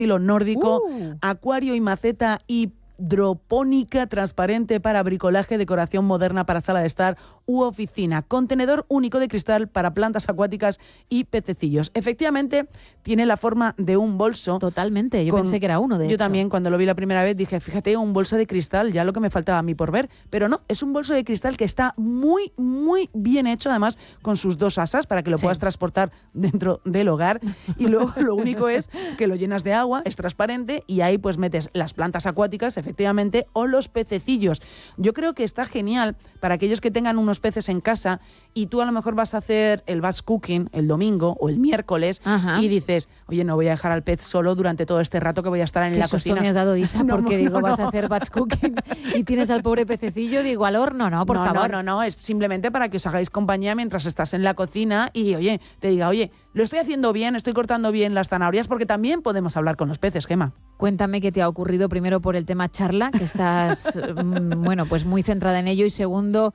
estilo nórdico, acuario y maceta hidropónica transparente para bricolaje, decoración moderna para sala de estar u oficina. Contenedor único de cristal para plantas acuáticas y pececillos. Efectivamente, tiene la forma de un bolso. Totalmente, yo pensé que era uno, de hecho. Yo también, cuando lo vi la primera vez, dije, fíjate, un bolso de cristal, ya lo que me faltaba a mí por ver. Pero no, es un bolso de cristal que está muy, muy bien hecho, además, con sus dos asas para que lo puedas transportar dentro del hogar. Y luego lo único es que lo llenas de agua, es transparente, y ahí pues metes las plantas acuáticas, efectivamente, o los pececillos. Yo creo que está genial para aquellos que tengan unos peces en casa y tú a lo mejor vas a hacer el batch cooking el domingo o el miércoles. Ajá. Y dices, oye, no voy a dejar al pez solo durante todo este rato que voy a estar en la cocina. ¿Qué susto me has dado, Isa? Porque digo, vas a hacer batch cooking y tienes al pobre pececillo, digo, al horno, ¿no? Por favor. No, es simplemente para que os hagáis compañía mientras estás en la cocina y, oye, te diga, oye, lo estoy haciendo bien, estoy cortando bien las zanahorias, porque también podemos hablar con los peces, Gemma. Cuéntame qué te ha ocurrido, primero por el tema charla, que estás, bueno, pues muy centrada en ello, y segundo,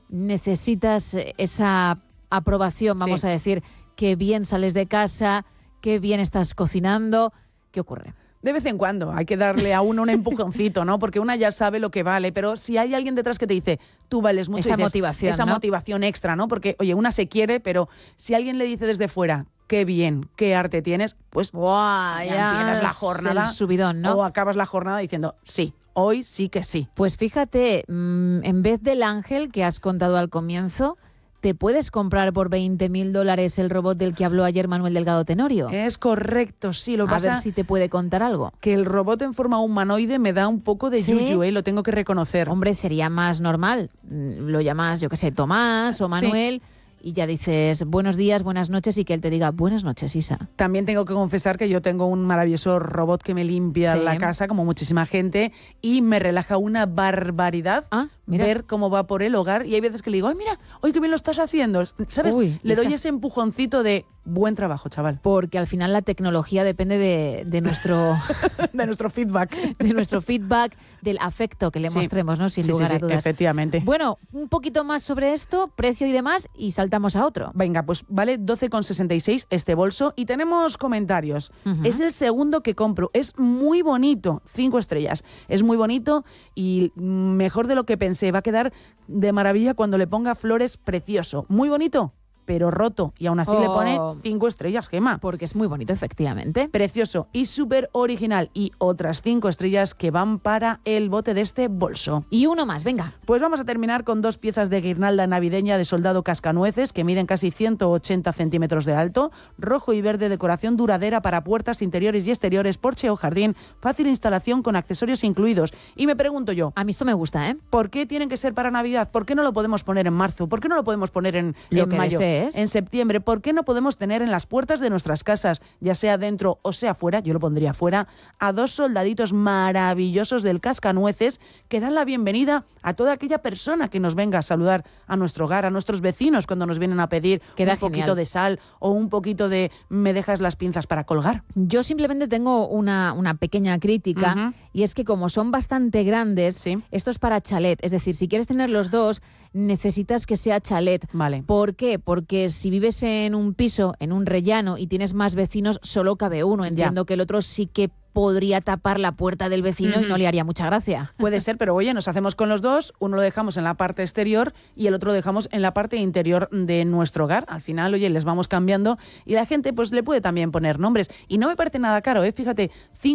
necesitas esa aprobación, vamos a decir, que bien sales de casa, que bien estás cocinando. ¿Qué ocurre? De vez en cuando hay que darle a uno un empujoncito, ¿no? Porque una ya sabe lo que vale, pero si hay alguien detrás que te dice, tú vales mucho, esa dices, motivación, esa motivación extra, ¿no? Porque, oye, una se quiere, pero si alguien le dice desde fuera, qué bien, qué arte tienes, pues ya empiezas la jornada, el subidón, ¿no? O acabas la jornada diciendo, sí, hoy sí que sí. Pues fíjate, en vez del ángel que has contado al comienzo, ¿te puedes comprar por $20.000 el robot del que habló ayer Manuel Delgado Tenorio? Es correcto, sí. Lo a pasa ver si te puede contar algo. Que el robot en forma humanoide me da un poco de yuyu, lo tengo que reconocer. Hombre, sería más normal. Lo llamas, yo qué sé, Tomás o Manuel... Sí. Y ya dices buenos días, buenas noches, y que él te diga buenas noches, Isa. También tengo que confesar que yo tengo un maravilloso robot que me limpia la casa, como muchísima gente, y me relaja una barbaridad ver cómo va por el hogar. Y hay veces que le digo, ay, mira, hoy qué bien lo estás haciendo. ¿Sabes? Uy, le doy ese empujoncito de buen trabajo, chaval. Porque al final la tecnología depende de nuestro... de nuestro feedback. De nuestro feedback, del afecto que le mostremos, ¿no? Sin lugar a dudas. Efectivamente. Bueno, un poquito más sobre esto, precio y demás, y saltamos a otro. Venga, pues vale 12,66 este bolso, y tenemos comentarios. Es el segundo que compro. Es muy bonito. 5 estrellas. Es muy bonito y mejor de lo que pensé. Va a quedar de maravilla cuando le ponga flores, precioso. Muy bonito, pero roto, y aún así le pone 5 estrellas, Gemma. Porque es muy bonito, efectivamente. Precioso y súper original, y otras 5 estrellas que van para el bote de este bolso. Y uno más, venga. Pues vamos a terminar con 2 piezas de guirnalda navideña de soldado cascanueces que miden casi 180 centímetros de alto, rojo y verde, decoración duradera para puertas interiores y exteriores, porche o jardín, fácil instalación con accesorios incluidos. Y me pregunto yo... A mí esto me gusta, ¿eh? ¿Por qué tienen que ser para Navidad? ¿Por qué no lo podemos poner en marzo? ¿Por qué no lo podemos poner en septiembre? ¿Por qué no podemos tener en las puertas de nuestras casas, ya sea dentro o sea fuera, yo lo pondría fuera, a 2 soldaditos maravillosos del cascanueces que dan la bienvenida a toda aquella persona que nos venga a saludar a nuestro hogar, a nuestros vecinos cuando nos vienen a pedir un poquito de sal o un poquito de me dejas las pinzas para colgar? Yo simplemente tengo una pequeña crítica, y es que como son bastante grandes, esto es para chalet. Es decir, si quieres tener los dos, necesitas que sea chalet. Vale. ¿Por qué? Porque si vives en un piso, en un rellano, y tienes más vecinos, solo cabe uno. Entiendo que el otro sí que podría tapar la puerta del vecino y no le haría mucha gracia. Puede ser, pero oye, nos hacemos con los dos, uno lo dejamos en la parte exterior y el otro lo dejamos en la parte interior de nuestro hogar. Al final, oye, les vamos cambiando y la gente pues le puede también poner nombres. Y no me parece nada caro, fíjate,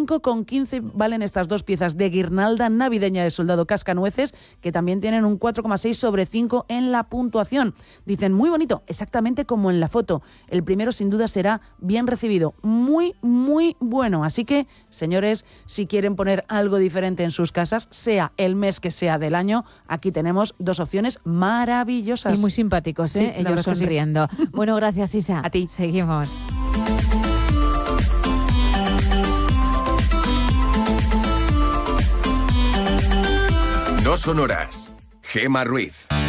5,15 valen estas 2 piezas de guirnalda navideña de soldado cascanueces, que también tienen un 4,6 sobre 5 en la puntuación. Dicen, muy bonito, exactamente como en la foto. El primero sin duda será bien recibido. Muy, muy bueno. Así que, señores, si quieren poner algo diferente en sus casas, sea el mes que sea del año, aquí tenemos 2 opciones maravillosas. Y muy simpáticos, ¿eh? Sí, ellos sonriendo. Sí. Bueno, gracias, Isa. A ti. Seguimos. No son horas. Gemma Ruiz.